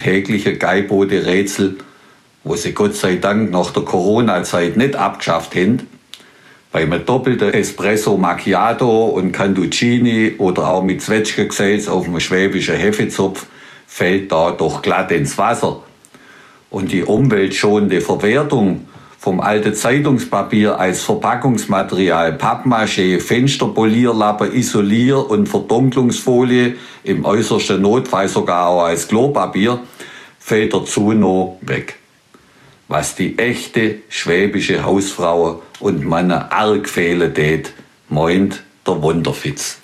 tägliche Geibote-Rätsel, wo sie Gott sei Dank nach der Corona-Zeit nicht abgeschafft haben, bei einem doppelten Espresso Macchiato und Cantuccini oder auch mit Zwetschgengesäß auf einem schwäbischen Hefezopf fällt da doch glatt ins Wasser. Und die umweltschonende Verwertung vom alten Zeitungspapier als Verpackungsmaterial, Pappmaché, Fensterpolierlappe, Isolier- und Verdunklungsfolie, im äußersten Notfall sogar auch als Klopapier, fällt dazu noch weg. Was die echte schwäbische Hausfrau und Männer arg fehlen tät, meint der Wunderfitz.